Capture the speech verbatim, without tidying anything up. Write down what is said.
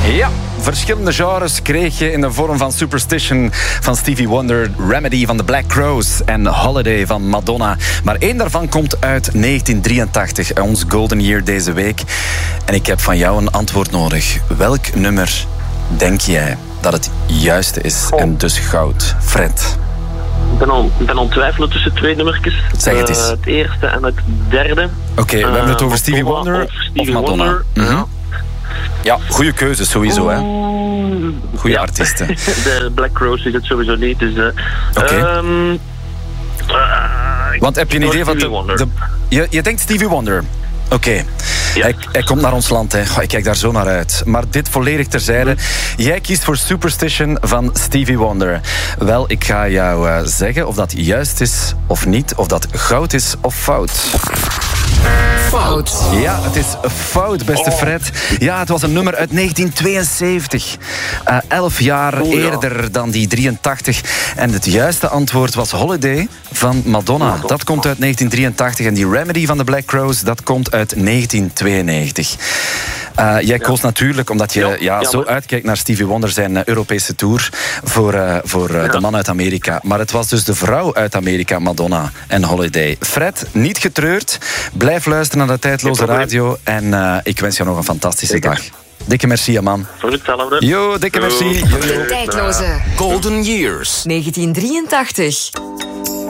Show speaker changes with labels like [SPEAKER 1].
[SPEAKER 1] Ja, verschillende genres kreeg je in de vorm van Superstition van Stevie Wonder, Remedy van The Black Crowes en Holiday van Madonna. Maar één daarvan komt uit negentien drieëntachtig, ons golden year deze week. En ik heb van jou een antwoord nodig. Welk nummer denk jij dat het juiste is
[SPEAKER 2] oh.
[SPEAKER 1] en dus goud? Fred.
[SPEAKER 2] Ik ben aan ben het twijfelen tussen twee nummertjes.
[SPEAKER 1] Zeg het eens.
[SPEAKER 2] Uh, het eerste en het derde.
[SPEAKER 1] Oké, okay, we uh, hebben het over Stevie Wonder of, Stevie of Madonna. Wonder, mm-hmm. Ja. Ja, goede keuze sowieso, hè. Goeie ja. artiesten.
[SPEAKER 2] De Black Crowes is het sowieso niet, dus... Uh,
[SPEAKER 1] Oké. Okay.
[SPEAKER 2] Um, uh,
[SPEAKER 1] Want heb je een idee van... De, de, je, je denkt Stevie Wonder. Oké. Okay. Ja. Hij, hij komt naar ons land, hè. Oh, ik kijk daar zo naar uit. Maar dit volledig terzijde. Mm. Jij kiest voor Superstition van Stevie Wonder. Wel, ik ga jou uh, zeggen of dat juist is of niet. Of dat goud is of fout. Fout. Ja, het is fout, beste oh. Fred. Ja, het was een nummer uit negentien tweeënzeventig. Uh, elf jaar oh, eerder ja. dan die drieëntachtig. En het juiste antwoord was Holiday van Madonna. Madonna. Dat komt uit negentien drieëntachtig. En die Remedy van The Black Crowes, dat komt uit negentien tweeënnegentig. Uh, jij ja. koos natuurlijk omdat je ja, ja, zo uitkijkt naar Stevie Wonder zijn uh, Europese tour voor, uh, voor uh, ja. de man uit Amerika. Maar het was dus de vrouw uit Amerika, Madonna en Holiday. Fred, niet getreurd. Blijf luisteren naar de Tijdloze Radio. En uh, ik wens jou nog een fantastische Zeker. dag. Dikke merci, man.
[SPEAKER 2] Voor hetzelfde.
[SPEAKER 1] Jo, dikke merci.
[SPEAKER 3] De Tijdloze
[SPEAKER 4] Golden Years
[SPEAKER 3] negentien drieëntachtig.